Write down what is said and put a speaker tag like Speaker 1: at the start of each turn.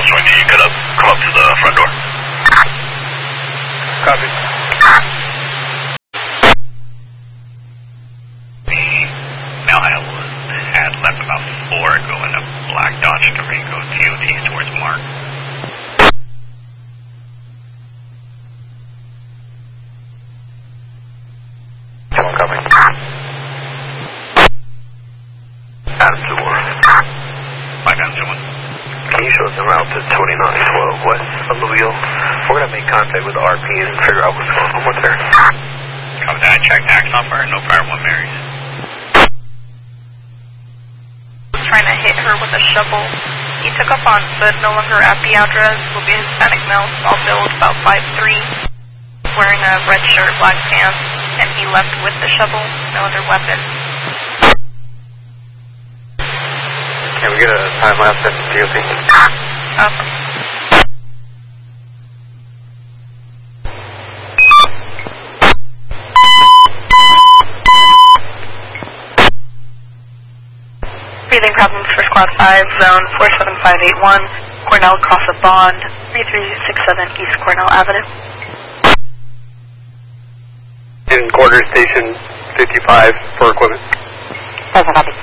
Speaker 1: Destroy the cut up. Come up to the front door.
Speaker 2: Copy.
Speaker 1: The mail had left about 4 ago in a black Dodge Durango TOT towards Mark.
Speaker 2: Coming.
Speaker 1: Adam 2-1. 5 Adam 2-1.
Speaker 2: Can you show us the route to 2912 West of Louisville? We're going to make contact with the RP and figure out what's going on with her.
Speaker 1: Copy that. I checked Axon Fire. No fire 1 Marys.
Speaker 3: Trying to hit her with a shovel. He took up on foot, no longer at the address. Will be a Hispanic male, small build, about 5'3", wearing a red shirt, black pants, and he left with the shovel, no other weapon.
Speaker 2: Can we get a time lapse at the DOT?
Speaker 3: Breathing problems for Squad 5, zone 47581, Cornell across a bond, 3367 East Cornell Avenue.
Speaker 2: In quarter station 55 for equipment.
Speaker 3: Doesn't copy.